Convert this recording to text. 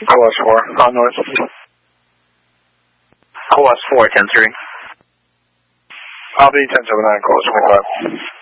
Coas 4, on north. Coas 4, 10-3. I'll be 1079, Coas 25.